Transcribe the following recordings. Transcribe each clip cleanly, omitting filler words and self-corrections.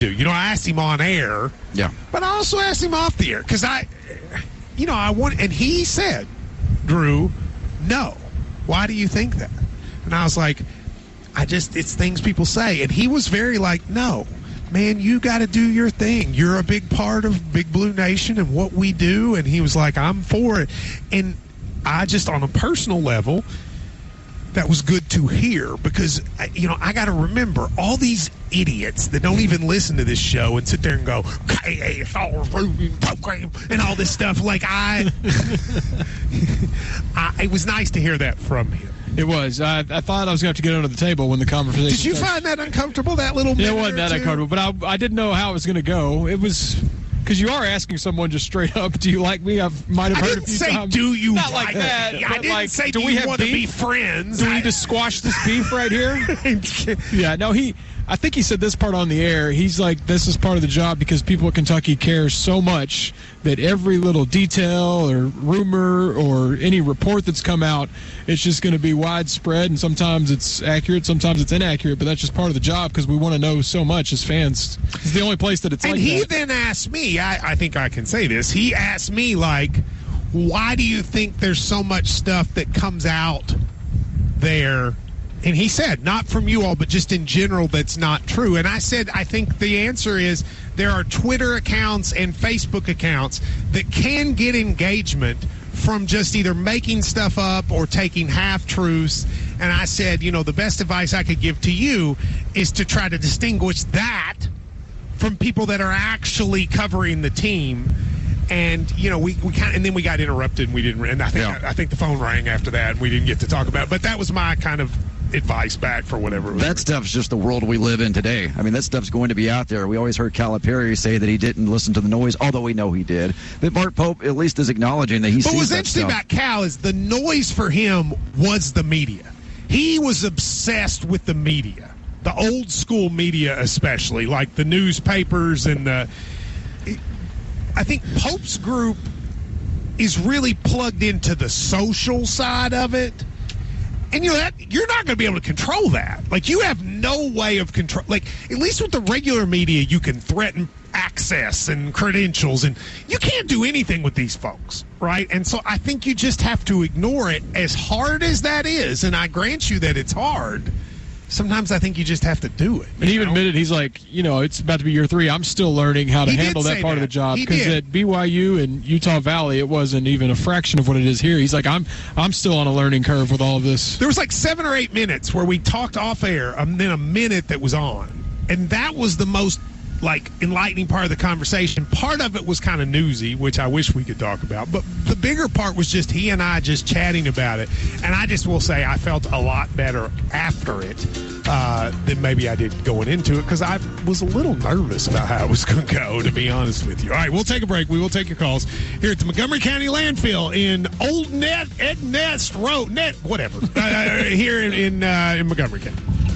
do. You know, I asked him on air, but I also asked him off the air because I want, and he said, Drew, no. Why do you think that? And I was like, it's things people say. And he was very like, no, man, you got to do your thing. You're a big part of Big Blue Nation and what we do. And he was like, I'm for it. And I just, on a personal level, that was good to hear because, I got to remember all these idiots that don't even listen to this show and sit there and go, KSR Roofing Program and all this stuff. Like, it was nice to hear that from him. It was. I thought I was going to have to get under the table when the conversation Did you find that uncomfortable, that little minute? It wasn't that uncomfortable, but I didn't know how it was going to go. It was... Because you are asking someone just straight up, do you like me? I might have heard a few times. I didn't say, do you Not like that. I didn't say, do we want to be friends? Do we need to squash this beef right here? Yeah, no, I think he said this part on the air. He's like, this is part of the job because people at Kentucky care so much that every little detail or rumor or any report that's come out, it's just going to be widespread, and sometimes it's accurate, sometimes it's inaccurate, but that's just part of the job because we want to know so much as fans. It's the only place that it's like that. And he then asked me, I think I can say this, he asked me, like, why do you think there's so much stuff that comes out there? And he said, not from you all, but just in general, that's not true. And I said, I think the answer is there are Twitter accounts and Facebook accounts that can get engagement from just either making stuff up or taking half-truths. And I said, the best advice I could give to you is to try to distinguish that from people that are actually covering the team. And we kind of, and then we got interrupted and we didn't. And I think the phone rang after that and we didn't get to talk about it. But that was my kind of advice back for whatever. That stuff's just the world we live in today. I mean, that stuff's going to be out there. We always heard Calipari say that he didn't listen to the noise, although we know he did. But Mark Pope at least is acknowledging that he sees that stuff. But what's interesting about Cal is the noise for him was the media. He was obsessed with the media, the old school media especially, like the newspapers and I think Pope's group is really plugged into the social side of it. And that you're not going to be able to control that. Like, you have no way of control. Like, at least with the regular media, you can threaten access and credentials, and you can't do anything with these folks, right? And so I think you just have to ignore it, as hard as that is. And I grant you that it's hard. Sometimes I think you just have to do it. And he even admitted, he's like, it's about to be year 3. I'm still learning how to handle that part of the job. Because at BYU and Utah Valley, it wasn't even a fraction of what it is here. He's like, I'm still on a learning curve with all of this. There was like 7 or 8 minutes where we talked off air, and then a minute that was on. And that was the most enlightening part of the conversation. Part of it was kind of newsy, which I wish we could talk about, but the bigger part was just he and I just chatting about it. And I just will say I felt a lot better after it than maybe I did going into it, because I was a little nervous about how it was going to go, to be honest with you. All right, we'll take a break. We will take your calls here at the Montgomery County Landfill in Old Nest Road, here in Montgomery County.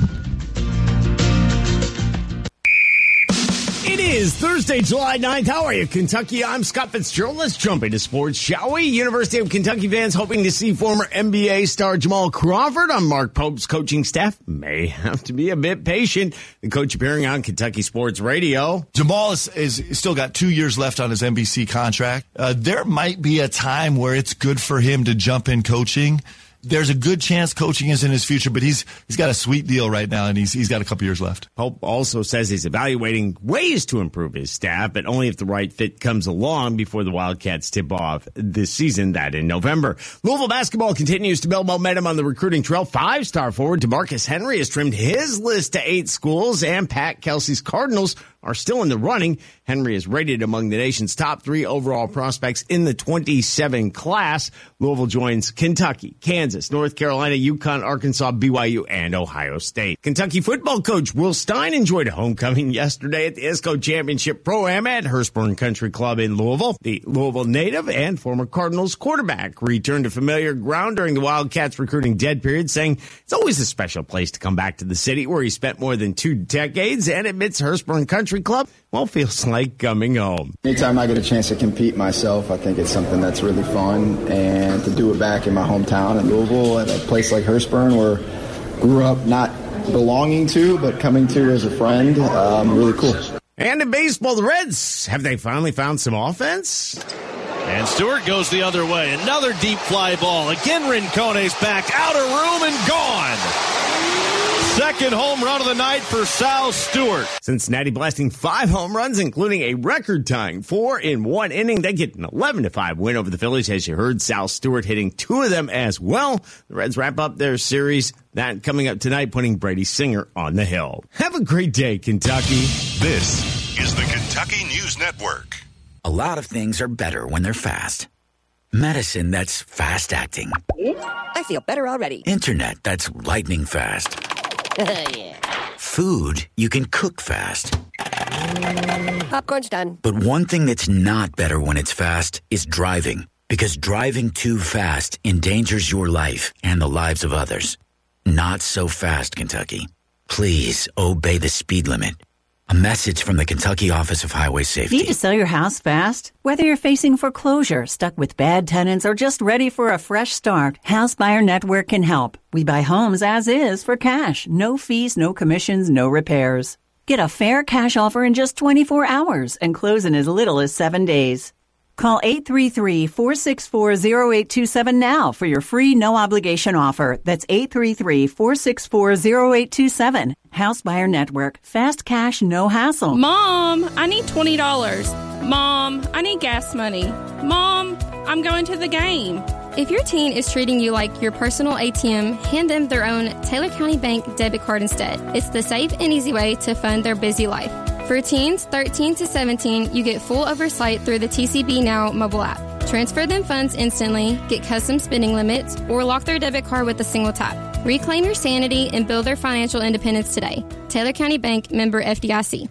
It is Thursday, July 9th. How are you, Kentucky? I'm Scott Fitzgerald. Let's jump into sports, shall we? University of Kentucky fans hoping to see former NBA star Jamal Crawford on Mark Pope's coaching staff may have to be a bit patient. The coach appearing on Kentucky Sports Radio. Jamal is still got 2 years left on his NBC contract. There might be a time where it's good for him to jump in coaching. There's a good chance coaching is in his future, but he's got a sweet deal right now, and he's got a couple years left. Pope also says he's evaluating ways to improve his staff, but only if the right fit comes along before the Wildcats tip off this season, that in November. Louisville basketball continues to build momentum on the recruiting trail. 5-star forward DeMarcus Henry has trimmed his list to 8 schools, and Pat Kelsey's Cardinals are still in the running. Henry is rated among the nation's top 3 overall prospects in the 27 class. Louisville joins Kentucky, Kansas, North Carolina, UConn, Arkansas, BYU, and Ohio State. Kentucky football coach Will Stein enjoyed a homecoming yesterday at the ISCO Championship Pro-Am at Hurstbourne Country Club in Louisville. The Louisville native and former Cardinals quarterback returned to familiar ground during the Wildcats recruiting dead period, saying it's always a special place to come back to the city where he spent more than 2 decades, and admits Hurstbourne Country Club, well, feels like coming home. Anytime I get a chance to compete myself, I think it's something that's really fun, and to do it back in my hometown in Louisville at a place like Hurstbourne, where I grew up not belonging to but coming to as a friend, really cool. And in baseball, the Reds, have they finally found some offense? And Stewart goes the other way. Another deep fly ball. Again, Rincone's back. Out of room and gone. Second home run of the night for Sal Stewart. Cincinnati blasting 5 home runs, including a record-tying 4 in 1 inning. They get an 11-5 win over the Phillies. As you heard, Sal Stewart hitting 2 of them as well. The Reds wrap up their series. That coming up tonight, putting Brady Singer on the hill. Have a great day, Kentucky. This is the Kentucky News Network. A lot of things are better when they're fast. Medicine that's fast-acting. I feel better already. Internet that's lightning fast. Yeah. Food you can cook fast. Popcorn's done. But one thing that's not better when it's fast is driving. Because driving too fast endangers your life and the lives of others. Not so fast, Kentucky. Please obey the speed limit. A message from the Kentucky Office of Highway Safety. Need to sell your house fast? Whether you're facing foreclosure, stuck with bad tenants, or just ready for a fresh start, House Buyer Network can help. We buy homes as is for cash. No fees, no commissions, no repairs. Get a fair cash offer in just 24 hours and close in as little as 7 days. Call 833-464-0827 now for your free no-obligation offer. That's 833-464-0827. House Buyer Network. Fast cash, no hassle. Mom, I need $20. Mom, I need gas money. Mom, I'm going to the game. If your teen is treating you like your personal ATM, hand them their own Taylor County Bank debit card instead. It's the safe and easy way to fund their busy life. For teens 13 to 17, you get full oversight through the TCB Now mobile app. Transfer them funds instantly, get custom spending limits, or lock their debit card with a single tap. Reclaim your sanity and build their financial independence today. Taylor County Bank, member FDIC.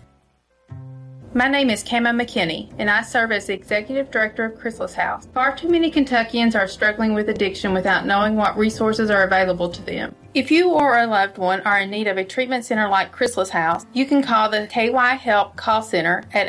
My name is Kama McKinney, and I serve as the Executive Director of Chrysalis House. Far too many Kentuckians are struggling with addiction without knowing what resources are available to them. If you or a loved one are in need of a treatment center like Chrysalis House, you can call the KY Help call center at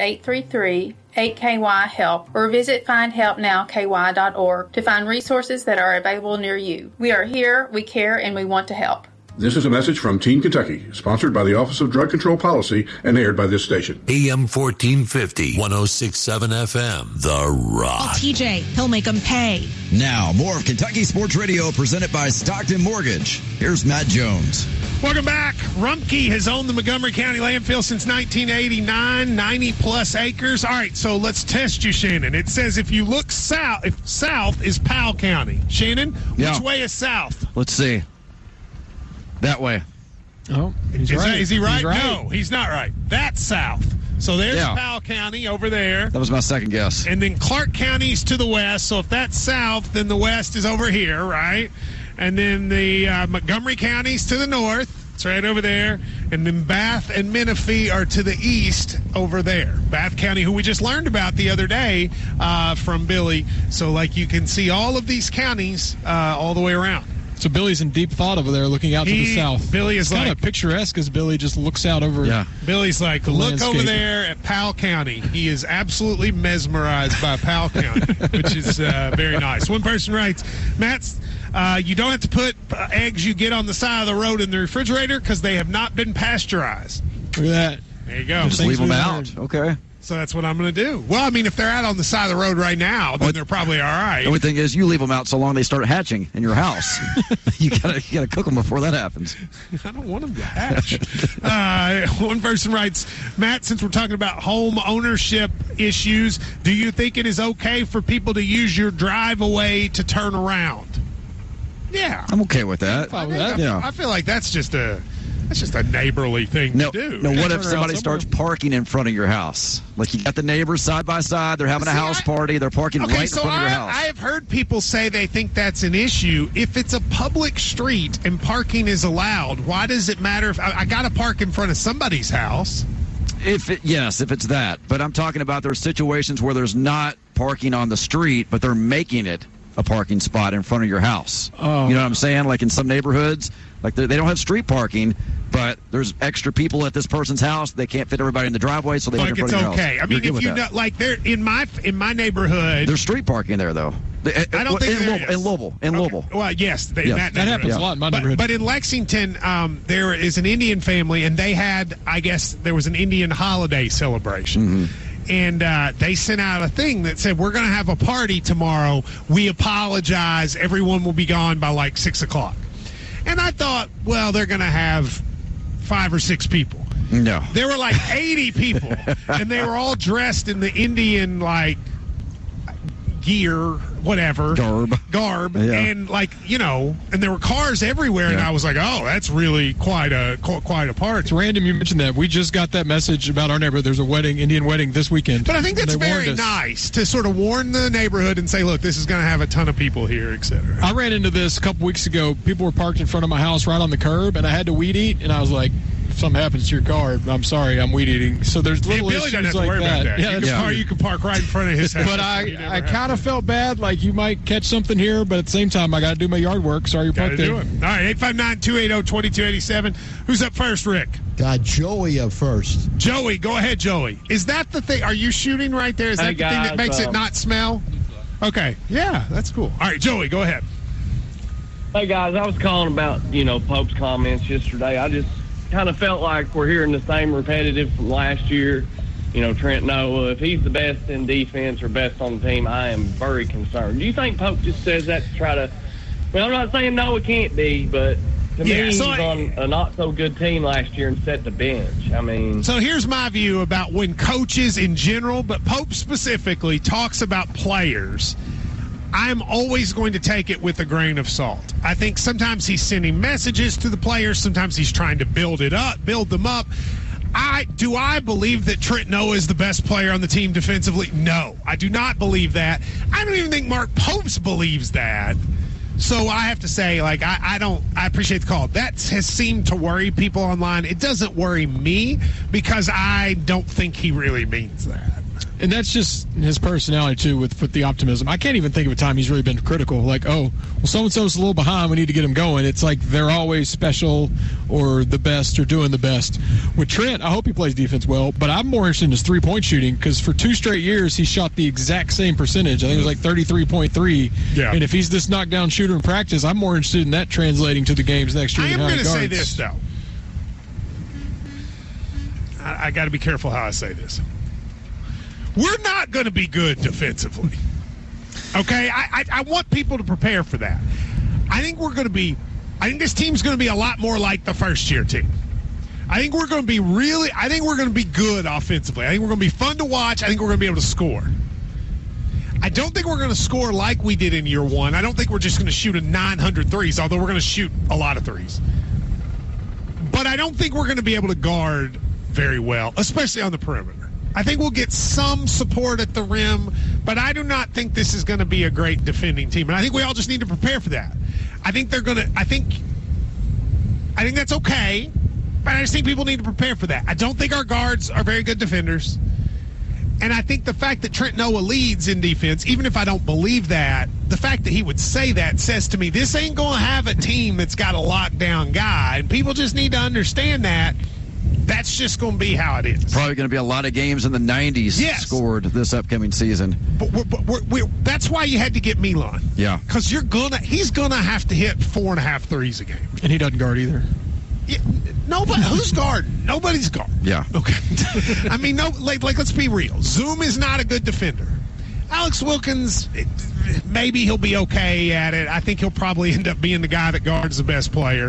833-8KY-HELP or visit findhelpnowky.org to find resources that are available near you. We are here, we care, and we want to help. This is a message from Teen Kentucky, sponsored by the Office of Drug Control Policy and aired by this station. AM 1450, 106.7 FM, The Rock. Oh, TJ, he'll make them pay. Now, more of Kentucky Sports Radio presented by Stockton Mortgage. Here's Matt Jones. Welcome back. Rumpke has owned the Montgomery County landfill since 1989, 90-plus acres. All right, so let's test you, Shannon. It says if you look south, if south is Powell County. Shannon, which way is south? Let's see. That way. Oh, he's right. Is he right? He's right? No, he's not right. That's south. So there's Powell County over there. That was my second guess. And then Clark County's to the west. So if that's south, then the west is over here, right? And then the Montgomery County's to the north. It's right over there. And then Bath and Menifee are to the east over there. Bath County, who we just learned about the other day from Billy. So, like, you can see all of these counties all the way around. So Billy's in deep thought over there, looking out to the south. Billy is kind of picturesque as Billy just looks out over. Yeah. Billy's like, look over there at Powell County. He is absolutely mesmerized by Powell County, which is very nice. One person writes, Matt, you don't have to put eggs you get on the side of the road in the refrigerator because they have not been pasteurized. Look at that. There you go. Just leave them out. Okay. So that's what I'm going to do. Well, I mean, if they're out on the side of the road right now, then they're probably all right. The only thing is, you leave them out so long they start hatching in your house. you gotta cook them before that happens. I don't want them to hatch. One person writes, Matt, since we're talking about home ownership issues, do you think it is okay for people to use your driveway to turn around? Yeah, I'm okay with that. I feel like that's just a neighborly thing to do. No, what if somebody starts parking in front of your house? Like, you got the neighbors side by side, they're having a house party, they're parking right in front of your house. I have heard people say they think that's an issue. If it's a public street and parking is allowed, why does it matter if I got to park in front of somebody's house? If it's that. But I'm talking about there's situations where there's not parking on the street, but they're making it a parking spot in front of your house. Oh. You know what I'm saying? Like in some neighborhoods, like they don't have street parking, but there's extra people at this person's house. They can't fit everybody in the driveway, so they like in front of your okay. house. I mean, if you know, like there in my neighborhood, there's street parking there though. I don't think in Louisville. Well, yes, that happens a lot in my neighborhood. But in Lexington, there is an Indian family, and they had, I guess, there was an Indian holiday celebration. Mm-hmm. And they sent out a thing that said, we're going to have a party tomorrow. We apologize. Everyone will be gone by like 6 o'clock. And I thought, well, they're going to have 5 or 6 people. No. There were like 80 people, and they were all dressed in the Indian, like, gear, whatever. Garb. Yeah. And, like, you know, and there were cars everywhere, and I was like, oh, that's really quite a party. It's random you mentioned that. We just got that message about our neighborhood. There's a wedding, Indian wedding this weekend. But I think that's very nice to sort of warn the neighborhood and say, look, this is going to have a ton of people here, etc. I ran into this a couple weeks ago. People were parked in front of my house right on the curb, and I had to weed eat, and I was like, if something happens to your car, I'm sorry, I'm weed eating. So there's little Billy issues doesn't have to worry like about that. You can park right in front of his house. But I kind of felt bad, like you might catch something here, but at the same time, I got to do my yard work. Sorry, you're parked there. All right, 859-280-2287. Who's up first, Rick? Got Joey up first. Joey, go ahead, Joey. Is that the thing? Are you shooting right there? Is that the thing that makes it not smell? Okay, yeah, that's cool. All right, Joey, go ahead. Hey, guys, I was calling about, Pope's comments yesterday. I just kind of felt like we're hearing the same repetitive from last year. Trent Noah, if he's the best in defense or best on the team, I am very concerned. Do you think Pope just says that to try to – well, I'm not saying Noah can't be, but to me he's on a not-so-good team last year and set the bench. I mean – So here's my view about when coaches in general, but Pope specifically, talks about players – I'm always going to take it with a grain of salt. I think sometimes he's sending messages to the players. Sometimes he's trying to build them up. Do I believe that Trent Noah is the best player on the team defensively? No, I do not believe that. I don't even think Mark Popes believes that. So I have to say, like, I appreciate the call. That has seemed to worry people online. It doesn't worry me because I don't think he really means that. And that's just his personality, too, with the optimism. I can't even think of a time he's really been critical. Like, oh, well, so-and-so's a little behind. We need to get him going. It's like they're always special or the best or doing the best. With Trent, I hope he plays defense well, but I'm more interested in his three-point shooting because for 2 straight years, he shot the exact same percentage. I think it was like 33.3. Yeah. And if he's this knockdown shooter in practice, I'm more interested in that translating to the games next year. I am going to say this, though. I got to be careful how I say this. We're not going to be good defensively. Okay? I want people to prepare for that. I think this team's going to be a lot more like the first-year team. I think we're going to be good offensively. I think we're going to be fun to watch. I think we're going to be able to score. I don't think we're going to score like we did in year one. I don't think we're just going to shoot 900 threes, although we're going to shoot a lot of threes. But I don't think we're going to be able to guard very well, especially on the perimeter. I think we'll get some support at the rim, but I do not think this is going to be a great defending team. And I think we all just need to prepare for that. I think that's okay, but I just think people need to prepare for that. I don't think our guards are very good defenders. And I think the fact that Trent Noah leads in defense, even if I don't believe that, the fact that he would say that says to me, this ain't going to have a team that's got a lockdown guy. And people just need to understand that. That's just going to be how it is. Probably going to be a lot of games in the 90s scored this upcoming season. But that's why you had to get Milan. Yeah. Because he's going to have to hit 4.5 threes a game. And he doesn't guard either. Yeah, nobody. Who's guarding? Nobody's guarding. Yeah. Okay. I mean, let's be real. Zoom is not a good defender. Alex Wilkins, maybe he'll be okay at it. I think he'll probably end up being the guy that guards the best player.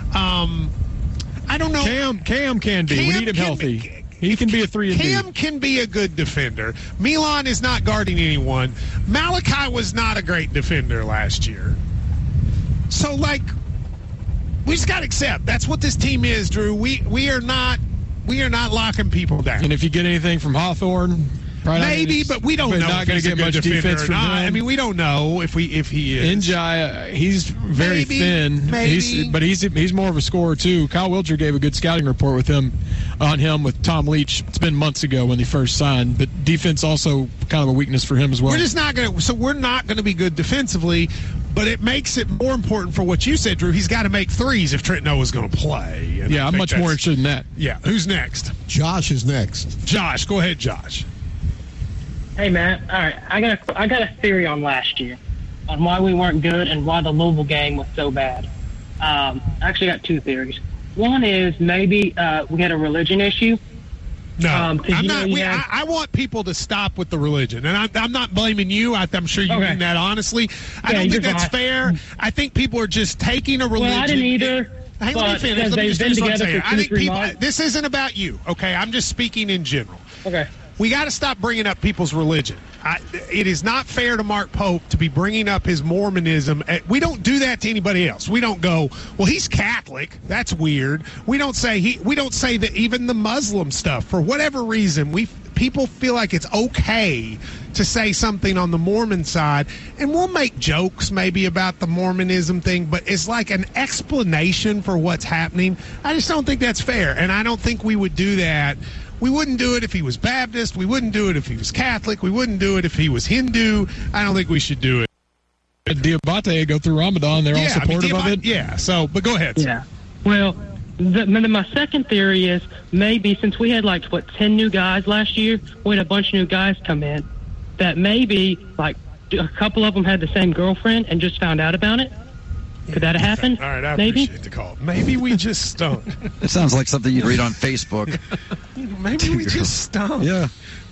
I don't know. Cam can be. We need him healthy. He can be a 3-and-D. Cam can be a good defender. Milan is not guarding anyone. Malachi was not a great defender last year. So, we just got to accept that's what this team is, Drew. We are not locking people down. And if you get anything from Hawthorne, maybe, but we don't know. Not going to get much defense from him. I mean, we don't know if he is. Njai, he's very thin. But he's more of a scorer too. Kyle Wiltshire gave a good scouting report on him with Tom Leach. It's been months ago when they first signed. But defense also kind of a weakness for him as well. We're not going to be good defensively. But it makes it more important for what you said, Drew. He's got to make threes if Trent Noah's going to play. And I'm much more interested in that. Yeah. Who's next? Josh is next. Josh, go ahead, Josh. Hey, Matt. All right, I got a theory on last year. on why we weren't good and why the Louisville game was so bad. I actually got two theories. One is maybe we had a religion issue. No, I'm not. I want people to stop with the religion, and I'm not blaming you. I'm sure you mean that honestly. I don't think that's fair. I think people are just taking a religion. Well, I didn't either. Let me just finish what I'm saying. I think people. This isn't about you, okay? I'm just speaking in general. Okay. We got to stop bringing up people's religion. It is not fair to Mark Pope to be bringing up his Mormonism. We don't do that to anybody else. We don't go, well, he's Catholic. That's weird. We don't say that even the Muslim stuff, for whatever reason, people feel like it's okay to say something on the Mormon side, and we'll make jokes maybe about the Mormonism thing, but it's like an explanation for what's happening. I just don't think that's fair, and I don't think we would do that. We wouldn't do it if he was Baptist. We wouldn't do it if he was Catholic. We wouldn't do it if he was Hindu. I don't think we should do it. Diabate go through Ramadan. They're all supportive of it. Yeah, but go ahead. Yeah. Well, my second theory is maybe since we had 10 new guys last year, we had a bunch of new guys come in, that maybe a couple of them had the same girlfriend and just found out about it. Could that have happened? All right, I appreciate the call. Maybe we just stunk. It sounds like something you'd read on Facebook. Maybe we just stunk. Yeah.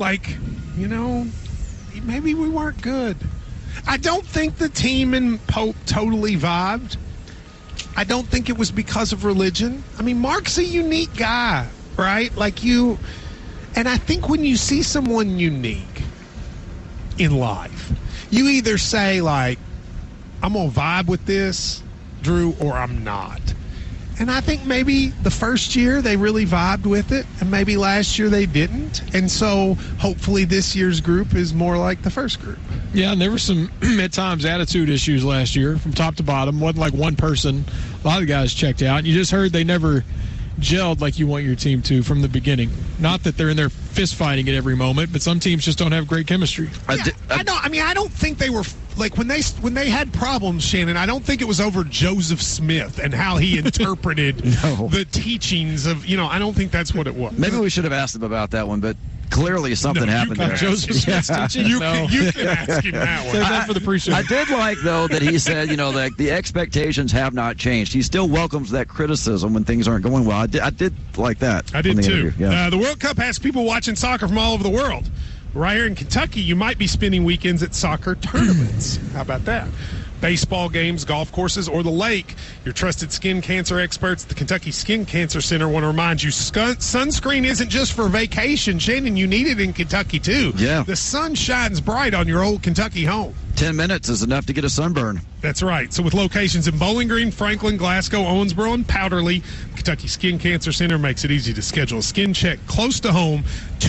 Maybe we weren't good. I don't think the team and Pope totally vibed. I don't think it was because of religion. I mean, Mark's a unique guy, right? And I think when you see someone unique in life, you either say, I'm going to vibe with this, Drew, or I'm not. And I think maybe the first year they really vibed with it, and maybe last year they didn't. And so hopefully this year's group is more like the first group. Yeah, and there were some, at times, attitude issues last year from top to bottom. Wasn't like one person. A lot of the guys checked out. You just heard they never gelled like you want your team to from the beginning. Not that they're in there fist fighting at every moment, but some teams just don't have great chemistry. I don't think they were when they had problems, Shannon. I don't think it was over Joseph Smith and how he interpreted the teachings of. I don't think that's what it was. Maybe we should have asked him about that one, but clearly something happened there. Joseph Smith's teaching. You can ask him that one. Save that for the pre-show. I did like, though, that he said, the expectations have not changed. He still welcomes that criticism when things aren't going well. I did like that. I did, too. Yeah. The World Cup has people watching soccer from all over the world. Right here in Kentucky, you might be spending weekends at soccer tournaments. How about that? Baseball games, golf courses, or the lake. Your trusted skin cancer experts at the Kentucky Skin Cancer Center want to remind you sunscreen isn't just for vacation. Shannon, you need it in Kentucky, too. Yeah. The sun shines bright on your old Kentucky home. 10 minutes is enough to get a sunburn. That's right. So with locations in Bowling Green, Franklin, Glasgow, Owensboro, and Powderly, Kentucky Skin Cancer Center makes it easy to schedule a skin check close to home,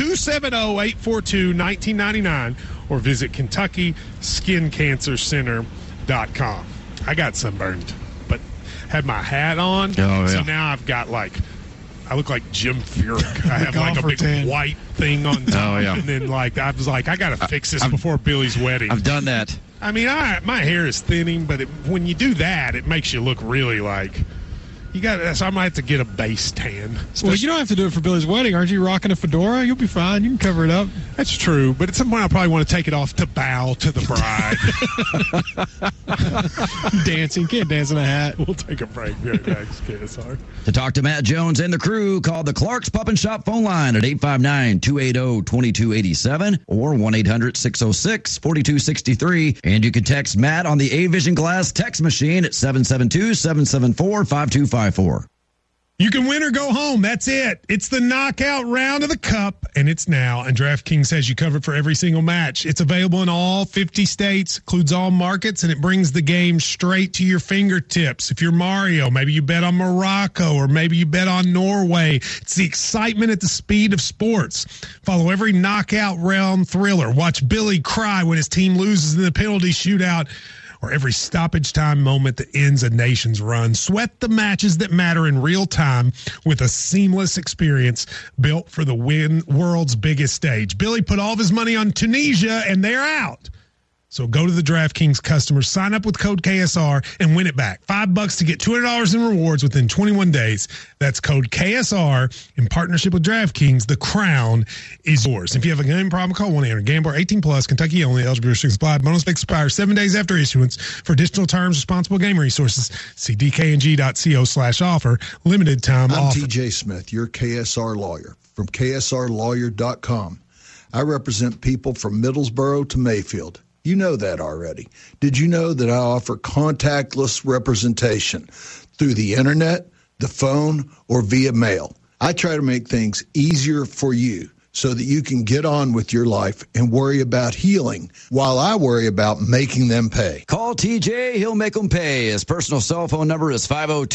270-842-1999, or visit KentuckySkinCancerCenter.com. I got sunburned, but had my hat on. Oh, yeah. So now I've got I look like Jim Furyk. I have a big white thing on top. Oh, yeah. And then I was I got to fix this before Billy's wedding. I've done that. I mean, my hair is thinning, but when you do that, it makes you look really so I might have to get a base tan. Well, you don't have to do it for Billy's wedding. Aren't you rocking a fedora? You'll be fine. You can cover it up. That's true, but at some point I probably want to take it off to bow to the bride. Dancing. Can't dance in a hat. We'll take a break. Next, KSR. To talk to Matt Jones and the crew, call the Clark's Pub and Shop phone line at 859-280-2287 or 1-800-606-4263. And you can text Matt on the A-Vision Glass text machine at 772-774-5254. You can win or go home. That's it. It's the knockout round of the Cup, and it's now. And DraftKings has you covered for every single match. It's available in all 50 states, includes all markets, and it brings the game straight to your fingertips. If you're Mario, maybe you bet on Morocco, or maybe you bet on Norway. It's the excitement at the speed of sports. Follow every knockout round thriller. Watch Billy cry when his team loses in the penalty shootout, or every stoppage time moment that ends a nation's run. Sweat the matches that matter in real time with a seamless experience built for the world's biggest stage. Billy put all of his money on Tunisia, and they're out. So go to the DraftKings customers, sign up with code KSR, and win it back. $5 to get $200 in rewards within 21 days. That's code KSR in partnership with DraftKings. The crown is yours. If you have a gambling problem, call 1-800-GAMBLER. 18+, Kentucky only. Eligible restrictions apply. Bonus expires 7 days after issuance. For additional terms, responsible game resources, see dkng.co/offer. Limited time I'm offer. TJ Smith, your KSR lawyer from KSRlawyer.com. I represent people from Middlesboro to Mayfield. You know that already. Did you know that I offer contactless representation through the internet, the phone, or via mail? I try to make things easier for you so that you can get on with your life and worry about healing while I worry about making them pay. Call TJ. He'll make them pay. His personal cell phone number is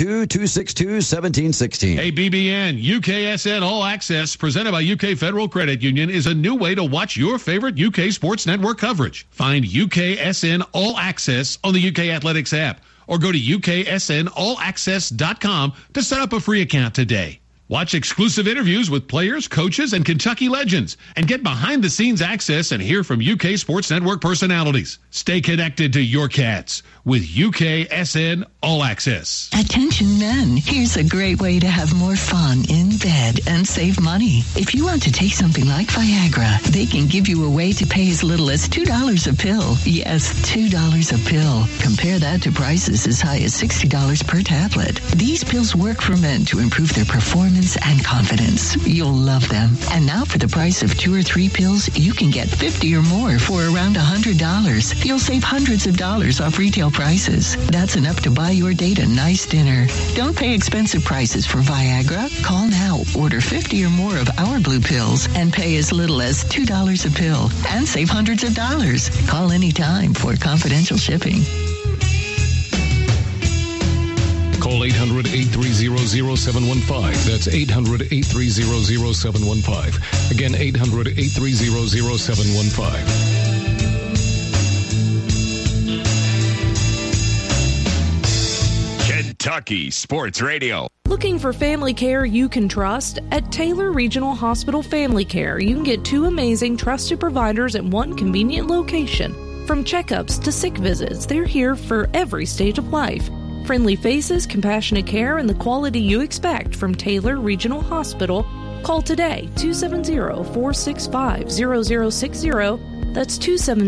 502-262-1716. Hey, BBN, UKSN All Access, presented by UK Federal Credit Union, is a new way to watch your favorite UK sports network coverage. Find UKSN All Access on the UK Athletics app or go to UKSNAllAccess.com to set up a free account today. Watch exclusive interviews with players, coaches, and Kentucky legends, and get behind-the-scenes access and hear from UK Sports Network personalities. Stay connected to your Cats with UKSN All Access. Attention men, here's a great way to have more fun in bed and save money. If you want to take something like Viagra, they can give you a way to pay as little as $2 a pill. Yes, $2 a pill. Compare that to prices as high as $60 per tablet. These pills work for men to improve their performance and confidence. You'll love them. And now for the price of 2 or 3 pills, you can get 50 or more for around $100. You'll save hundreds of dollars off retail prices. That's enough to buy your date a nice dinner. Don't pay expensive prices for Viagra. Call now, order 50 or more of our blue pills, and pay as little as $2 a pill and save hundreds of dollars. Call anytime for confidential shipping. Call 800-830-0715. That's 800-830-0715. Again, 800-830-0715. Kentucky Sports Radio. Looking for family care you can trust? At Taylor Regional Hospital Family Care, you can get 2 amazing trusted providers at one convenient location. From checkups to sick visits, they're here for every stage of life. Friendly faces, compassionate care, and the quality you expect from Taylor Regional Hospital. Call today, 270-465-0060. That's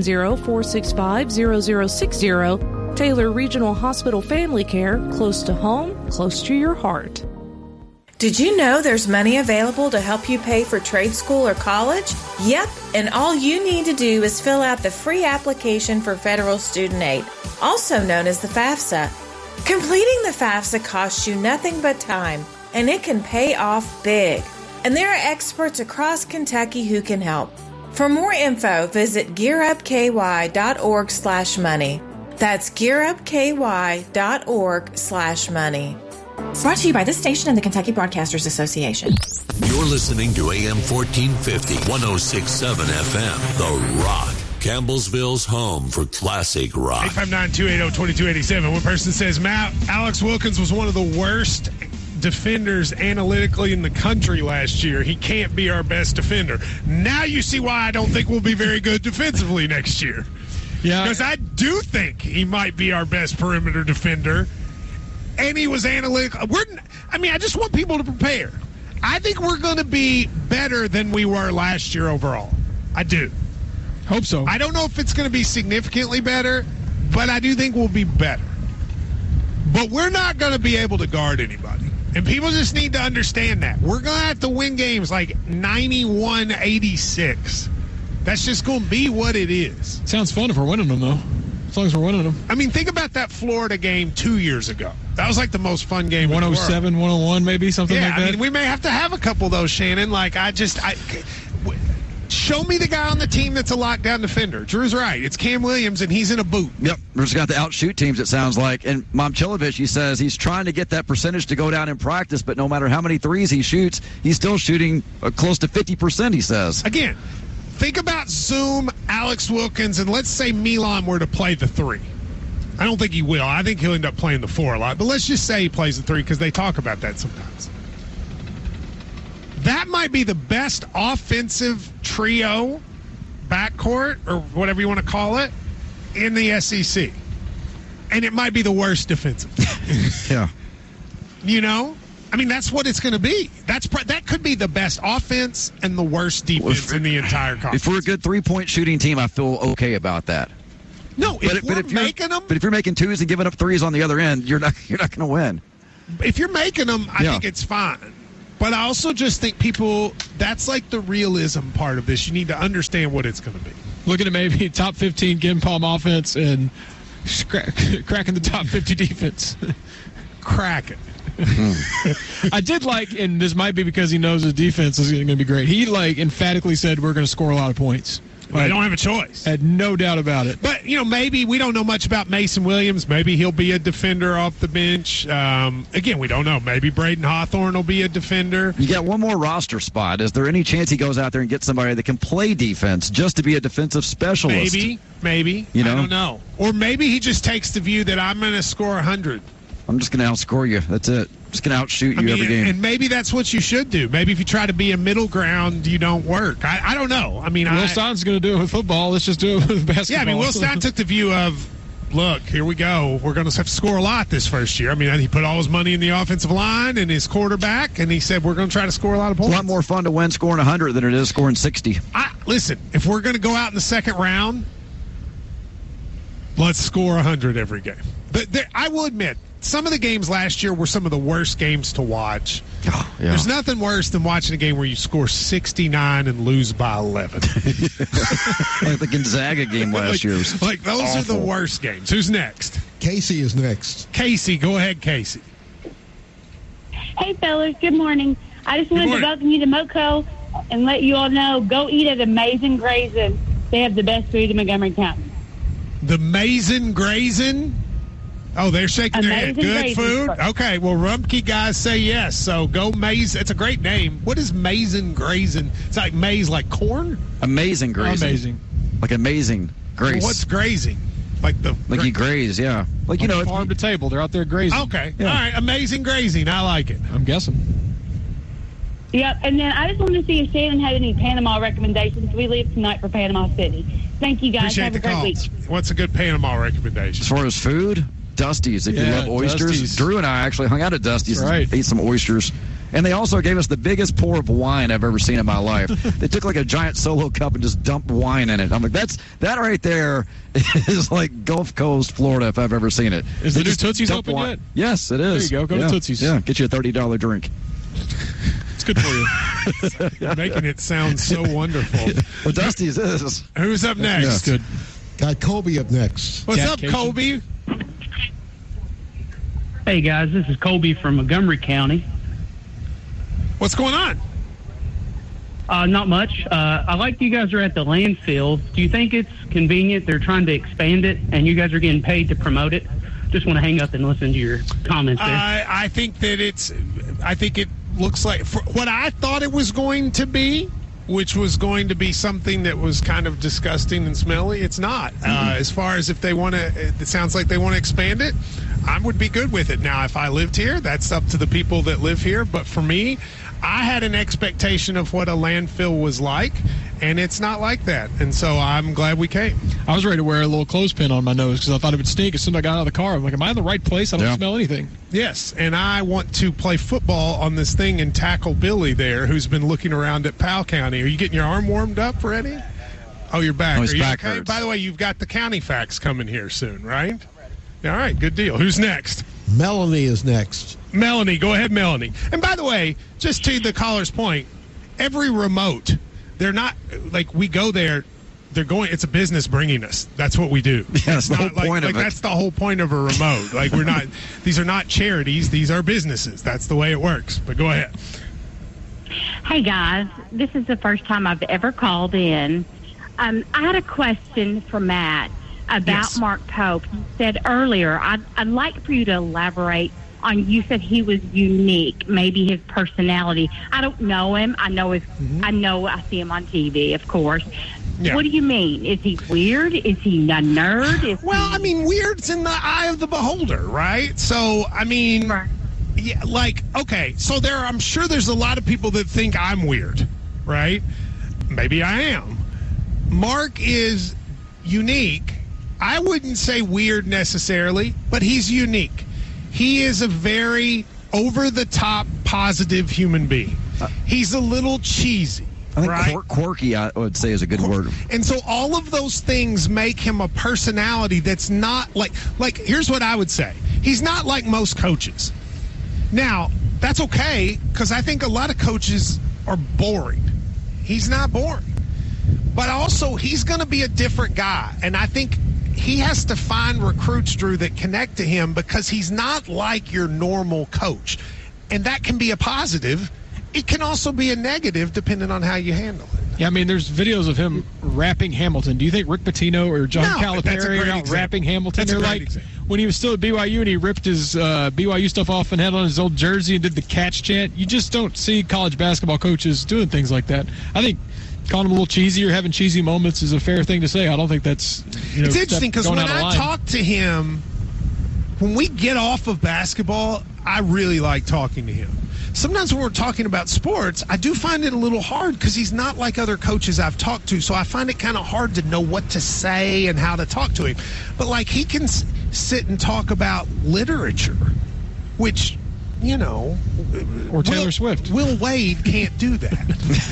270-465-0060. Taylor Regional Hospital Family Care, close to home, close to your heart. Did you know there's money available to help you pay for trade school or college? Yep, and all you need to do is fill out the free application for federal student aid, also known as the FAFSA. Completing the FAFSA costs you nothing but time, and it can pay off big. And there are experts across Kentucky who can help. For more info, visit gearupky.org/money. That's gearupky.org/money. Brought to you by this station and the Kentucky Broadcasters Association. You're listening to AM 1450, 106.7 FM, The Rock. Campbellsville's home for classic rock. 859-280-2287. One person says, Matt, Alex Wilkins was one of the worst defenders analytically in the country last year. He can't be our best defender. Now you see why I don't think we'll be very good defensively next year. Yeah. Because I do think he might be our best perimeter defender. And he was analytical. I just want people to prepare. I think we're going to be better than we were last year overall. I do. Hope so. I don't know if it's going to be significantly better, but I do think we'll be better. But we're not going to be able to guard anybody. And people just need to understand that. We're going to have to win games like 91-86. That's just going to be what it is. Sounds fun if we're winning them, though. As long as we're winning them. I mean, think about that Florida game 2 years ago. That was like the most fun game 107, 101, maybe, something like that. I mean, we may have to have a couple of those, Shannon. Show me the guy on the team that's a lockdown defender. Drew's right. It's Cam Williams, and he's in a boot. Yep. We've just got the outshoot teams, it sounds like. And Momcilovic, he says he's trying to get that percentage to go down in practice, but no matter how many threes he shoots, he's still shooting close to 50%, he says. Again, think about Zoom, Alex Wilkins, and let's say Milan were to play the 3. I don't think he will. I think he'll end up playing the 4 a lot. But let's just say he plays the 3 because they talk about that sometimes. That might be the best offensive trio, backcourt, or whatever you want to call it, in the SEC. And it might be the worst defensive. Yeah. You know? I mean, that's what it's going to be. That could be the best offense and the worst defense in the entire conference. If we're a good three-point shooting team, I feel okay about that. No, if we're making them. But if you're making twos and giving up threes on the other end, you're not going to win. If you're making them, I think it's fine. But I also just think that's like the realism part of this. You need to understand what it's going to be. Looking at maybe top 15 Gen Palm offense and cracking the top 50 defense. Crack it. I did like, and this might be because he knows his defense is going to be great. He emphatically said we're going to score a lot of points. Well, they don't have a choice. Had no doubt about it. But maybe we don't know much about Mason Williams. Maybe he'll be a defender off the bench. Again, we don't know. Maybe Braden Hawthorne will be a defender. You got one more roster spot. Is there any chance he goes out there and gets somebody that can play defense just to be a defensive specialist? Maybe. I don't know. Or maybe he just takes the view that I'm going to score 100. I'm just going to outscore you. That's it. I'm just going to outshoot you every game. And maybe that's what you should do. Maybe if you try to be a middle ground, you don't work. I don't know. I mean, Will Stein's going to do it with football. Let's just do it with basketball. Yeah, I mean, Will Stein took the view of, look, here we go. We're going to have to score a lot this first year. I mean, he put all his money in the offensive line and his quarterback, and he said we're going to try to score a lot of points. It's a lot more fun to win scoring 100 than it is scoring 60. Listen, if we're going to go out in the second round, let's score 100 every game. I will admit, some of the games last year were some of the worst games to watch. Oh, yeah. There's nothing worse than watching a game where you score 69 and lose by 11. Like the Gonzaga game last year. Those awful. Are the worst games. Who's next? Casey is next. Casey, go ahead, Casey. Hey, fellas. Good morning. I just wanted to welcome you to Moco and let you all know, go eat at Amazing Grazing. They have the best food in Montgomery County. The Amazing Grazing? Oh, they're shaking their head. Good food? Okay, well, Rumpke guys say yes. So go maize. It's a great name. What is Amazing Grazing? It's like maize, like corn? Amazing Grazing. Amazing. Like amazing graze. Well, what's grazing? Like you graze, yeah. Like farm to table. They're out there grazing. Okay. Yeah. All right. Amazing Grazing. I like it. I'm guessing. Yep. And then I just wanted to see if Shannon had any Panama recommendations. We leave tonight for Panama City. Thank you, guys. Appreciate Have a great week. What's a good Panama recommendation? As far as food, Dusty's, if you love oysters. Dusty's. Drew and I actually hung out at Dusty's and ate some oysters. And they also gave us the biggest pour of wine I've ever seen in my life. They took like a giant Solo cup and just dumped wine in it. I'm like, that right there is like Gulf Coast, Florida, if I've ever seen it. Is the new Tootsie's open yet? Yes, it is. There you go. Go to Tootsie's. Yeah, get you a $30 drink. It's good for you. You're making it sound so wonderful. Well, Dusty's is. Who's up next? That's good. Got Colby up next. What's up, Colby? Hey, guys. This is Colby from Montgomery County. What's going on? Not much. I like you guys are at the landfill. Do you think it's convenient they're trying to expand it and you guys are getting paid to promote it? Just want to hang up and listen to your comments there. I think it looks like what I thought it was going to be, which was going to be something that was kind of disgusting and smelly. It's not. As far as if they want to, it sounds like they want to expand it. I would be good with it. Now, if I lived here, that's up to the people that live here. But for me, I had an expectation of what a landfill was like, and it's not like that. And so I'm glad we came. I was ready to wear a little clothespin on my nose because I thought it would stink as soon as I got out of the car. I'm like, am I in the right place? I don't smell anything. Yes, and I want to play football on this thing and tackle Billy there, who's been looking around at Powell County. Are you getting your arm warmed up, Freddie? Oh, you're back. Oh, his back okay? hurts. By the way, you've got the county facts coming here soon, right? All right, good deal. Who's next? Melanie is next. Melanie, go ahead, Melanie. And by the way, just to the caller's point, every remote, they're not like we go there. They're going. It's a business bringing us. That's what we do. Yeah, that's the whole point of it. That's the whole point of a remote. Like we're not. These are not charities. These are businesses. That's the way it works. But go ahead. Hey guys, this is the first time I've ever called in. I had a question for Matt about Mark Pope. You said earlier, I'd like for you to elaborate on, you said he was unique, maybe his personality. I don't know him. I know I see him on TV, of course. Yeah. What do you mean? Is he weird? Is he a nerd? I mean, weird's in the eye of the beholder, right? So, I mean, yeah, like, okay, so I'm sure there's a lot of people that think I'm weird, right? Maybe I am. Mark is unique I wouldn't say weird necessarily, but he's unique. He is a very over-the-top, positive human being. He's a little cheesy. I think right? Quirky, I would say, is a good word. And so all of those things make him a personality that's not like here's what I would say. He's not like most coaches. Now, that's okay, because I think a lot of coaches are boring. He's not boring. But also, he's going to be a different guy. And I think he has to find recruits, Drew, that connect to him, because he's not like your normal coach. And that can be a positive. It can also be a negative, depending on how you handle it. Yeah, I mean, there's videos of him rapping Hamilton. Do you think Rick Pitino or John Calipari are out rapping Hamilton? That's They're like example. When he was still at BYU and he ripped his BYU stuff off and had on his old jersey and did the catch chant. You just don't see college basketball coaches doing things like that. I think calling him a little cheesy or having cheesy moments is a fair thing to say. I don't think that's it's interesting, because when I talk to him, when we get off of basketball, I really like talking to him. Sometimes when we're talking about sports, I do find it a little hard, because he's not like other coaches I've talked to, so I find it kind of hard to know what to say and how to talk to him. But, like, he can sit and talk about literature, which, or Taylor Swift. Will Wade can't do that.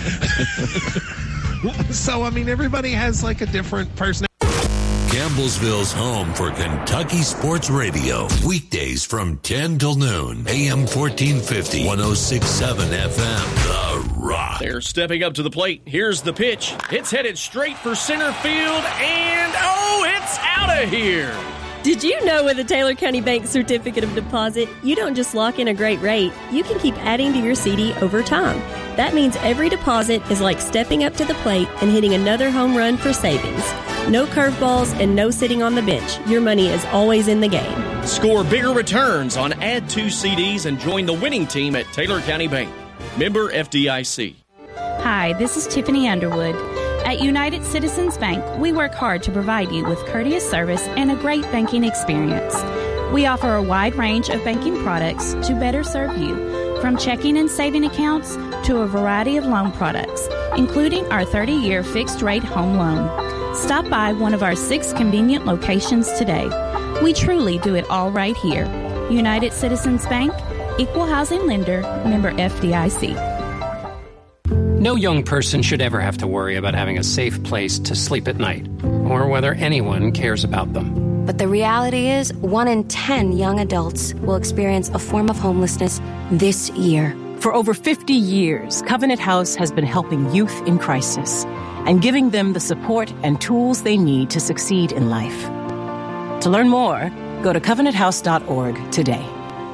So, I mean, everybody has, like, a different personality. Campbellsville's home for Kentucky Sports Radio. Weekdays from 10 till noon. AM 1450, 106.7 FM. The Rock. They're stepping up to the plate. Here's the pitch. It's headed straight for center field, and it's out of here. Did you know with a Taylor County Bank Certificate of Deposit, you don't just lock in a great rate, you can keep adding to your CD over time. That means every deposit is like stepping up to the plate and hitting another home run for savings. No curveballs and no sitting on the bench. Your money is always in the game. Score bigger returns on Add 2 CDs and join the winning team at Taylor County Bank. Member FDIC. Hi, this is Tiffany Underwood. At United Citizens Bank, we work hard to provide you with courteous service and a great banking experience. We offer a wide range of banking products to better serve you, from checking and saving accounts to a variety of loan products, including our 30-year fixed-rate home loan. Stop by one of our 6 convenient locations today. We truly do it all right here. United Citizens Bank, Equal Housing Lender, member FDIC. No young person should ever have to worry about having a safe place to sleep at night, or whether anyone cares about them. But the reality is, 1 in 10 young adults will experience a form of homelessness this year. For over 50 years, Covenant House has been helping youth in crisis and giving them the support and tools they need to succeed in life. To learn more, go to covenanthouse.org today.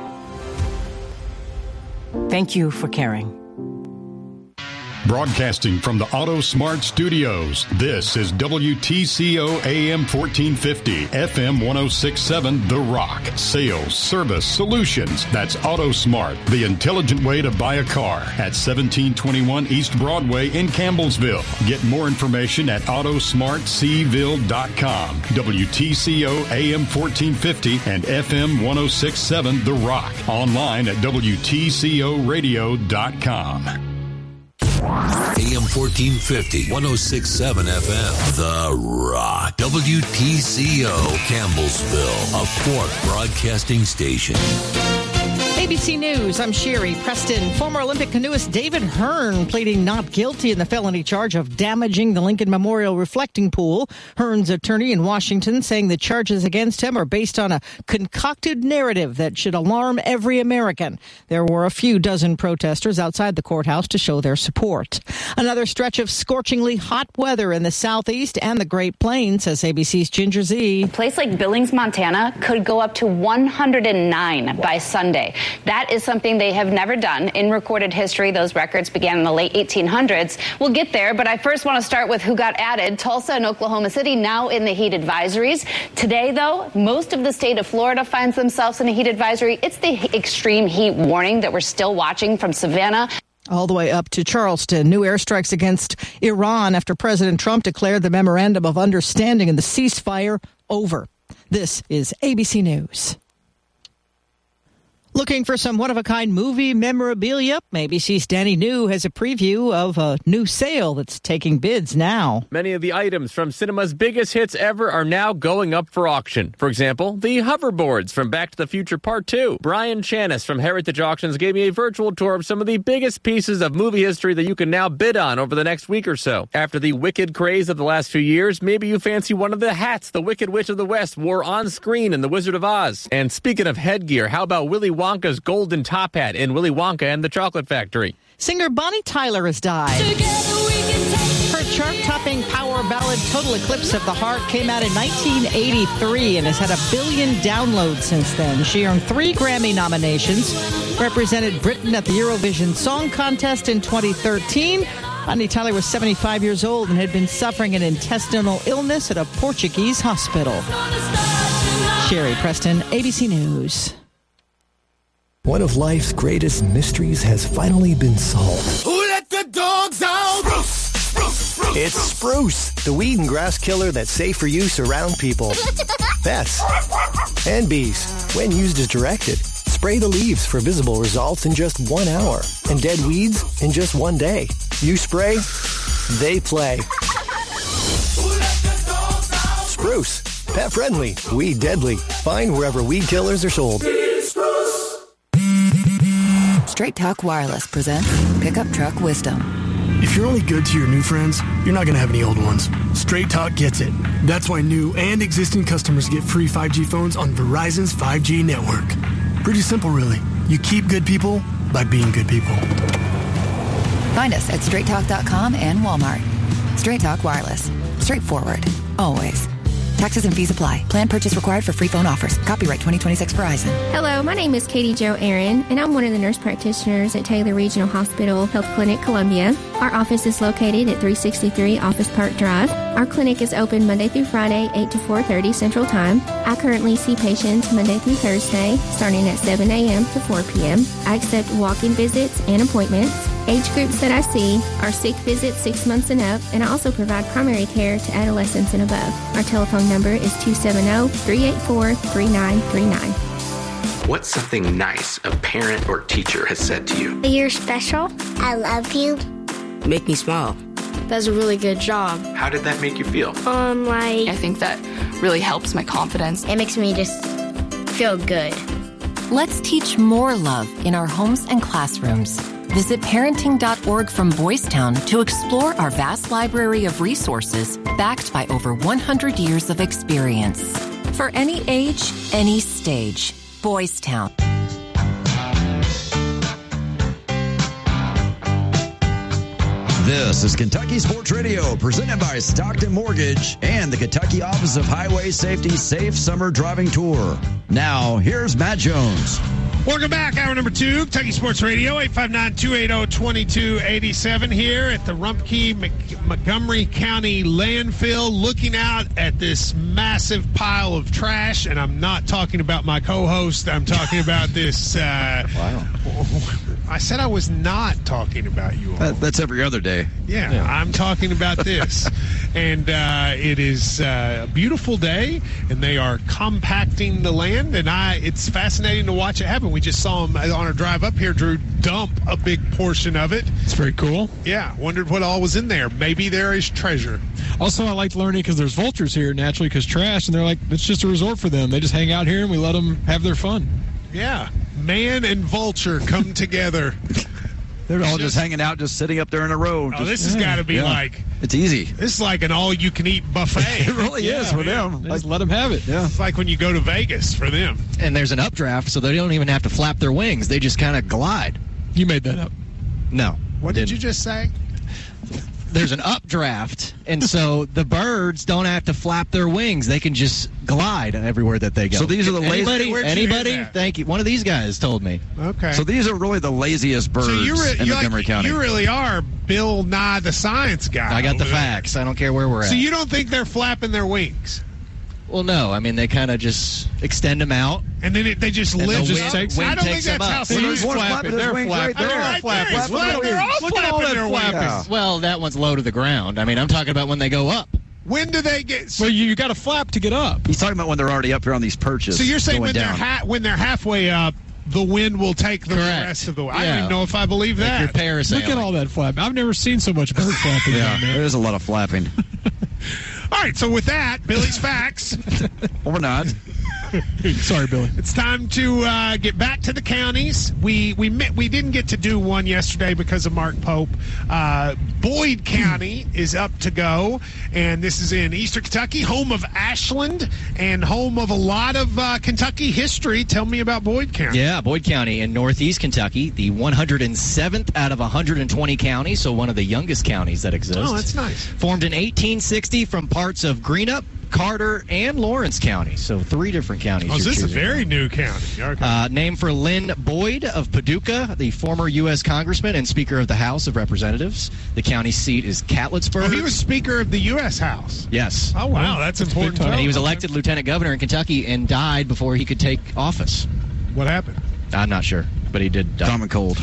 Thank you for caring. Broadcasting from the Auto Smart Studios, this is WTCO AM 1450, FM 106.7 The Rock. Sales, service, solutions. That's Auto Smart, the intelligent way to buy a car. At 1721 East Broadway in Campbellsville. Get more information at autosmartseville.com. WTCO AM 1450 and FM 106.7 The Rock. Online at WTCOradio.com. AM 1450, 106.7 FM. The Rock. WTCO, Campbellsville, a Fort Broadcasting Station. ABC News, I'm Sherry Preston. Former Olympic canoeist David Hearn pleading not guilty in the felony charge of damaging the Lincoln Memorial reflecting pool. Hearn's attorney in Washington saying the charges against him are based on a concocted narrative that should alarm every American. There were a few dozen protesters outside the courthouse to show their support. Another stretch of scorchingly hot weather in the southeast and the Great Plains, says ABC's Ginger Z. A place like Billings, Montana could go up to 109 by Sunday. That is something they have never done in recorded history. Those records began in the late 1800s. We'll get there, but I first want to start with who got added. Tulsa and Oklahoma City now in the heat advisories. Today, though, most of the state of Florida finds themselves in a heat advisory. It's the extreme heat warning that we're still watching from Savannah all the way up to Charleston. New airstrikes against Iran after President Trump declared the memorandum of understanding and the ceasefire over. This is ABC News. Looking for some one-of-a-kind movie memorabilia? ABC's Danny New has a preview of a new sale that's taking bids now. Many of the items from cinema's biggest hits ever are now going up for auction. For example, the hoverboards from Back to the Future Part 2. Brian Chanis from Heritage Auctions gave me a virtual tour of some of the biggest pieces of movie history that you can now bid on over the next week or so. After the Wicked craze of the last few years, maybe you fancy one of the hats the Wicked Witch of the West wore on screen in The Wizard of Oz. And speaking of headgear, how about Willy Wonka's golden top hat in Willy Wonka and the Chocolate Factory? Singer Bonnie Tyler has died. Her chart-topping power ballad Total Eclipse of the Heart came out in 1983 and has had 1 billion downloads since then. She earned 3 Grammy nominations, represented Britain at the Eurovision Song Contest in 2013. Bonnie Tyler was 75 years old and had been suffering an intestinal illness at a Portuguese hospital. Sherry Preston, ABC News. One of life's greatest mysteries has finally been solved. Who let the dogs out? It's Spruce, the weed and grass killer that's safe for use around people, pets, and bees. When used as directed, spray the leaves for visible results in just 1 hour and dead weeds in just 1 day. You spray, they play. Spruce, pet friendly, weed deadly. Find wherever weed killers are sold. Straight Talk Wireless presents Pickup Truck Wisdom. If you're only good to your new friends, you're not going to have any old ones. Straight Talk gets it. That's why new and existing customers get free 5G phones on Verizon's 5G network. Pretty simple, really. You keep good people by being good people. Find us at straighttalk.com and Walmart. Straight Talk Wireless. Straightforward. Always. Taxes and fees apply. Plan purchase required for free phone offers. Copyright 2026 Verizon. Hello, my name is Katie Jo Aaron, and I'm one of the nurse practitioners at Taylor Regional Hospital Health Clinic, Columbia. Our office is located at 363 Office Park Drive. Our clinic is open Monday through Friday, 8 to 4:30 Central Time. I currently see patients Monday through Thursday, starting at 7 a.m. to 4 p.m. I accept walk-in visits and appointments. Age groups that I see are sick visits 6 months and up, and I also provide primary care to adolescents and above. Our telephone number is 270-384-3939. What's something nice a parent or teacher has said to you? You're special. I love you. Make me smile. That's a really good job. How did that make you feel? I think that really helps my confidence. It makes me just feel good. Let's teach more love in our homes and classrooms. Visit parenting.org from Boys Town to explore our vast library of resources backed by over 100 years of experience. For any age, any stage, Boys Town. This is Kentucky Sports Radio, presented by Stockton Mortgage and the Kentucky Office of Highway Safety Safe Summer Driving Tour. Now, here's Matt Jones. Welcome back. Hour number 2, Kentucky Sports Radio, 859-280-2287 here at the Rumpke Montgomery County landfill, looking out at this massive pile of trash. And I'm not talking about my co-host. I'm talking about this. Wow. I said I was not talking about you all. That's every other day. Yeah, I'm talking about this. And it is a beautiful day, and they are compacting the land, and it's fascinating to watch it happen. We just saw them on our drive up here, Drew, dump a big portion of it. It's very cool. Yeah, wondered what all was in there. Maybe there is treasure. Also, I liked learning because there's vultures here naturally because trash, and they're like, it's just a resort for them. They just hang out here, and we let them have their fun. Yeah, man and vulture come together. They're all just hanging out, just sitting up there in a row. This has got to be like... It's easy. This is like an all-you-can-eat buffet. It really is for them. Just let them have it. Yeah. It's like when you go to Vegas for them. And there's an updraft, so they don't even have to flap their wings. They just kind of glide. You made that up. No. What did you just say? There's an updraft, and so the birds don't have to flap their wings. They can just glide everywhere that they go. So these are the laziest. Anybody? Thank you. One of these guys told me. Okay. So these are really the laziest birds in Montgomery County. You really are Bill Nye the Science Guy. I got the facts. I don't care where we're at. So you don't think they're flapping their wings? Well, no. I mean, they kind of just extend them out. And then they just lift. I don't think that's how He's flapping. They're flapping. They're all flapping. They're all flapping their wings. Well, that one's low to the ground. I mean, I'm talking about when they go up. When do they get? Well, you got to flap to get up. He's talking about when they're already up here on these perches. So you're saying when they're halfway up, the wind will take the rest of the way. I don't even know if I believe that. Like you're parasailing. Look at all that flapping. I've never seen so much bird flapping. Yeah, there's a lot of flapping. All right, so with that, Billy's Facts. Or not. Sorry, Billy. It's time to get back to the counties. We didn't get to do one yesterday because of Mark Pope. Boyd County is up to go, and this is in eastern Kentucky, home of Ashland and home of a lot of Kentucky history. Tell me about Boyd County. Yeah, Boyd County in northeast Kentucky, the 107th out of 120 counties, so one of the youngest counties that exist. Oh, that's nice. Formed in 1860 from parts of Greenup, Carter, and Lawrence County. So 3 different counties. Oh, this is a very new county. Okay. Named for Lynn Boyd of Paducah, the former U.S. Congressman and Speaker of the House of Representatives. The county seat is Catlettsburg. Oh, he was Speaker of the U.S. House. Yes. Oh, wow. That's important. And he was elected Lieutenant Governor in Kentucky and died before he could take office. What happened? I'm not sure, but he did die. Common cold.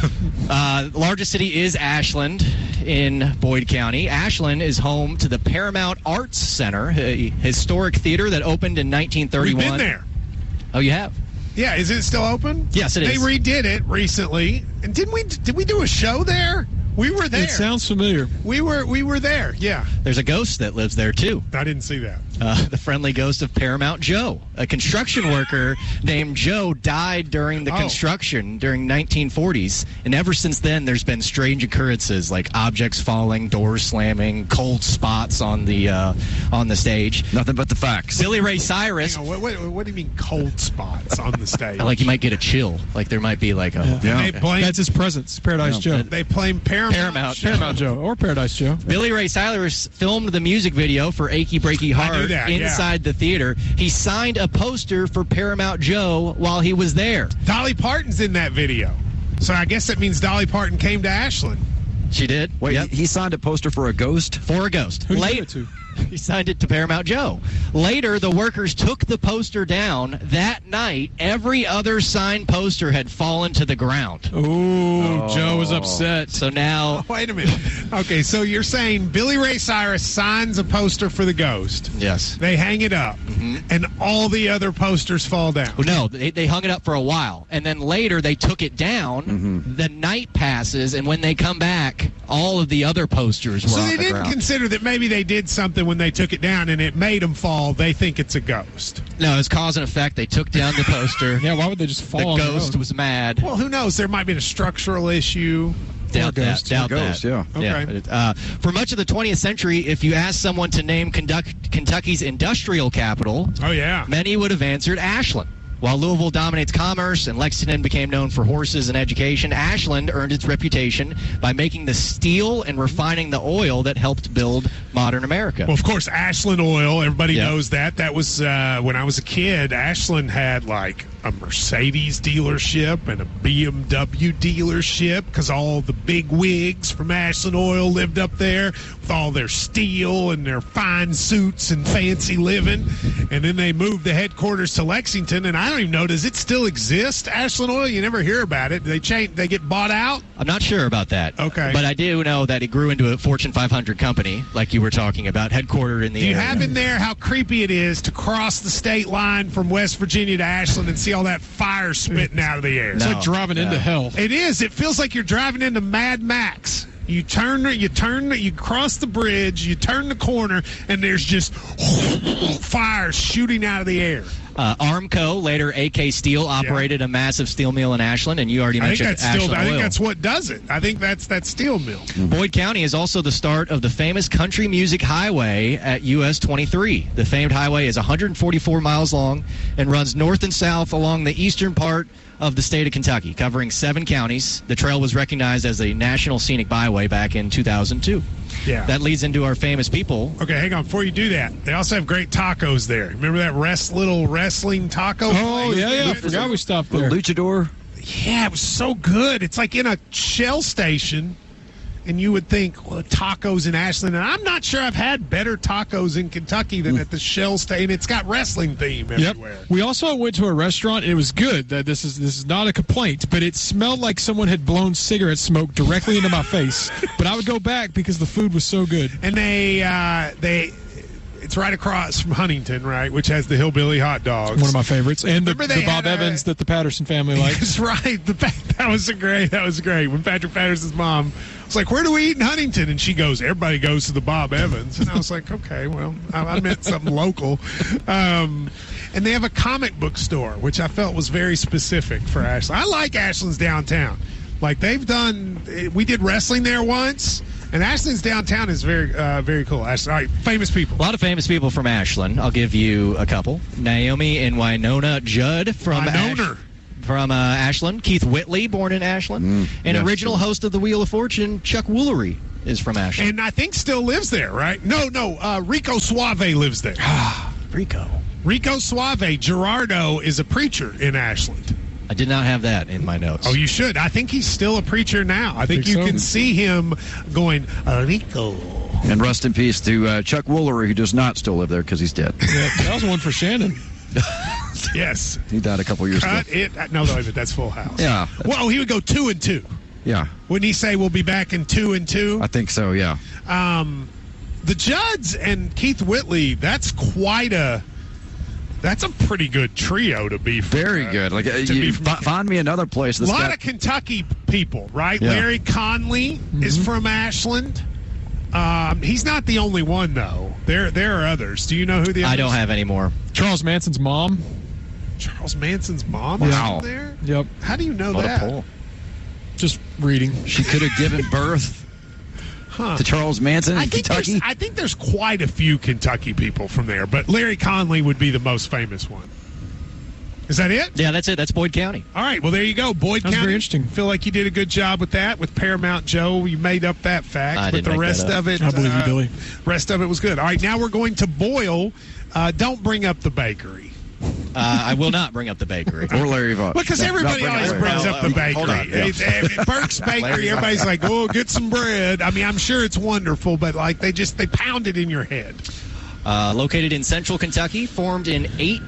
Largest city is Ashland in Boyd County. Ashland is home to the Paramount Arts Center, a historic theater that opened in 1931. We've been there. Oh, you have? Yeah, is it still open? Yes, it is. They redid it recently. And did we do a show there? We were there. It sounds familiar. We were there, yeah. There's a ghost that lives there, too. I didn't see that. The friendly ghost of Paramount Joe. A construction worker named Joe died during the construction during 1940s. And ever since then, there's been strange occurrences like objects falling, doors slamming, cold spots on the stage. Nothing but the facts. Billy Ray Cyrus. Hang on, what do you mean cold spots on the stage? Like you might get a chill. Like there might be like a... Yeah. That's his presence, Paradise Joe. They blame Paramount Joe or Paradise Joe. Billy Ray Cyrus filmed the music video for Achy Breaky Heart inside the theater. He signed a poster for Paramount Joe while he was there. Dolly Parton's in that video. So I guess that means Dolly Parton came to Ashland. She did. Wait, Yep. he signed a poster for a ghost? For a ghost. Who did he give it to? He signed it to Paramount Joe. Later, the workers took the poster down. That night, every other signed poster had fallen to the ground. Ooh, Joe was upset. So now... Oh, wait a minute. Okay, so you're saying Billy Ray Cyrus signs a poster for the ghost. Yes. They hang it up, and all the other posters fall down. Well, no, they hung it up for a while. And then later, they took it down. The night passes, and when they come back, all of the other posters were so on they the didn't ground. consider that maybe they did something when they took it down and it made them fall. They think it's a ghost. No, it's cause and effect. They took down the poster. Yeah, why would they just fall The on ghost was mad. Well, who knows? There might be a structural issue. Doubt that. Doubt ghost, that. yeah. Okay. For much of the 20th century, if you asked someone to name Kentucky's industrial capital, many would have answered Ashland. While Louisville dominates commerce and Lexington became known for horses and education, Ashland earned its reputation by making the steel and refining the oil that helped build modern America. Well, of course, Ashland Oil, everybody knows that. That was, when I was a kid, Ashland had like a Mercedes dealership and a BMW dealership because all the big wigs from Ashland Oil lived up there with all their steel and their fine suits and fancy living. And then they moved the headquarters to Lexington, and I don't even know, does it still exist, Ashland Oil? You never hear about it. They get bought out? I'm not sure about that. Okay. But I do know that it grew into a Fortune 500 company, like you were talking about, headquartered in the area. Do you have in there how creepy it is to cross the state line from West Virginia to Ashland and see all that fire spitting out of the air? It's like driving into hell. It is. It feels like you're driving into Mad Max. You cross the bridge, you turn the corner, and there's just fire shooting out of the air. Armco, later AK Steel, operated a massive steel mill in Ashland, and you already mentioned Ashland Oil. I think that's what does it. I think that's that steel mill. Boyd County is also the start of the famous country music highway at US 23. The famed highway is 144 miles long and runs north and south along the eastern part of the state of Kentucky, covering 7 counties. The trail was recognized as a National Scenic Byway back in 2002. Yeah. That leads into our famous people. Okay, hang on. Before you do that, they also have great tacos there. Remember that little wrestling taco place? Yeah. I forgot we stopped there. Luchador? Yeah, it was so good. It's like in a Shell station, and you would think, well, tacos in Ashland. And I'm not sure I've had better tacos in Kentucky than at the Shell station. It's got wrestling theme everywhere. Yep. We also went to a restaurant, and it was good. This is not a complaint, but it smelled like someone had blown cigarette smoke directly into my face. But I would go back because the food was so good. And it It's right across from Huntington, right, which has the Hillbilly hot dogs. One of my favorites. And the Bob Evans that the Patterson family likes. That's right. That was great. When Patrick Patterson's mom was like, where do we eat in Huntington? And she goes, everybody goes to the Bob Evans. And I was like, okay, well, I meant something local. And they have a comic book store, which I felt was very specific for Ashland. I like Ashland's downtown. Like, we did wrestling there once. And Ashland's downtown is very, very cool. Ashland, all right, famous people. A lot of famous people from Ashland. I'll give you a couple. Naomi and Winona Judd from Ashland. Keith Whitley, born in Ashland. Original host of the Wheel of Fortune, Chuck Woolery, is from Ashland. And I think still lives there, right? No, Rico Suave lives there. Rico Suave. Gerardo is a preacher in Ashland. I did not have that in my notes. Oh, you should. I think he's still a preacher now. I think you can see him going, Rico. And rest in peace to Chuck Woolery, who does not still live there because he's dead. Yeah, that was one for Shannon. Yes. He died a couple years ago. No, that's Full House. Yeah. Well, he would go 2 and 2. Yeah. Wouldn't he say we'll be back in 2 and 2? I think so, yeah. The Judds and Keith Whitley, that's a pretty good trio to be from. Very good. Like, find me another place. A lot of Kentucky people, right? Yeah. Larry Conley is from Ashland. He's not the only one, though. There are others. Do you know who the others? I don't have any more. Charles Manson's mom. Charles Manson's mom is from there? Yep. How do you know what that? A poll. Just reading. She could have given birth to Charles Manson in Kentucky. I think there's quite a few Kentucky people from there, but Larry Conley would be the most famous one. Is that it? Yeah, that's it. That's Boyd County. All right, well, there you go. Boyd County. Very interesting. Feel like you did a good job with that. With Paramount Joe, you made up that fact. But the rest of it, I believe you, Billy. Rest of it was good. All right, now we're going to Boyle. Don't bring up the bakery. I will not bring up the bakery. Or Larry Vaughn. Because everybody always brings up the bakery. Burke's Bakery, everybody's like, oh, get some bread. I mean, I'm sure it's wonderful, but like they pound it in your head. Located in central Kentucky, formed in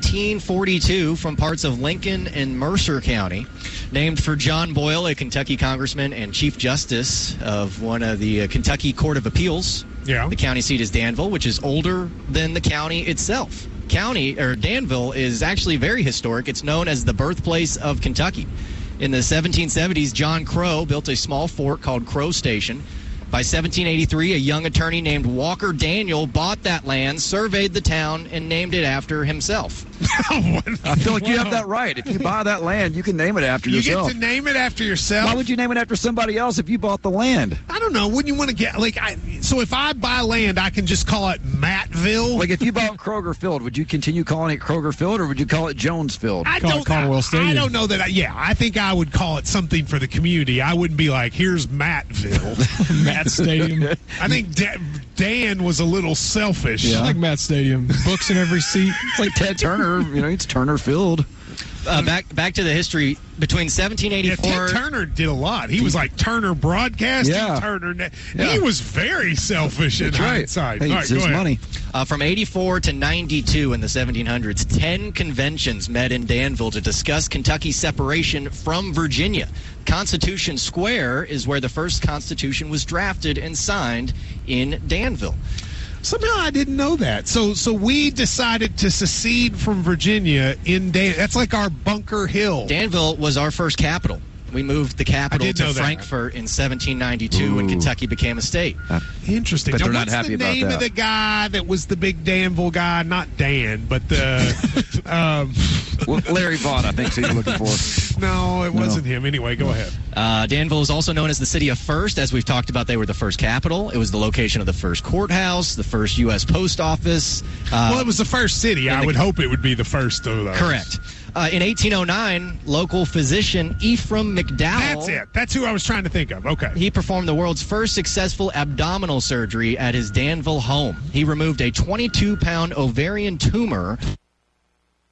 1842 from parts of Lincoln and Mercer County. Named for John Boyle, a Kentucky congressman and Chief Justice of one of the Kentucky Court of Appeals. Yeah. The county seat is Danville, which is older than the county itself. Danville is actually very historic. It's known as the birthplace of Kentucky. In the 1770s, John Crow built a small fort called Crow Station. By 1783, a young attorney named Walker Daniel bought that land, surveyed the town, and named it after himself. I feel like you have that right. If you buy that land, you can name it after yourself. You get to name it after yourself? Why would you name it after somebody else if you bought the land? I don't know. Wouldn't you want to get, so if I buy land, I can just call it Mattville? Like if you bought Kroger Field, would you continue calling it Kroger Field or would you call it Jones Field? I don't know that. I think I would call it something for the community. I wouldn't be like, here's Mattville. Matt Stadium. I think Dan was a little selfish. Yeah. I like Matt Stadium. Books in every seat. It's like Ted Turner. It's Turner Field. Back to the history. Between 1784... Yeah, Ted Turner did a lot. He was like Turner Broadcasting. Yeah. Turner. He was very selfish in hindsight. Hey, it's his money. From 84 to 92 in the 1700s, 10 conventions met in Danville to discuss Kentucky's separation from Virginia. Constitution Square is where the first Constitution was drafted and signed in Danville. Somehow I didn't know that. So we decided to secede from Virginia in Danville. That's like our Bunker Hill. Danville was our first capital. We moved the capital to Frankfort in 1792 when Kentucky became a state. Interesting. But now, they're not happy about that. What's the name of the guy that was the big Danville guy? Not Dan, but Larry Vaughn, I think, is who you're looking for. No, it wasn't him. Anyway, go ahead. Danville is also known as the city of First. As we've talked about, they were the first capital. It was the location of the first courthouse, the first U.S. post office. Well, it was the first city. I would hope it would be the first of those. Correct. In 1809, local physician Ephraim McDowell. That's it. That's who I was trying to think of. Okay. He performed the world's first successful abdominal surgery at his Danville home. He removed a 22-pound ovarian tumor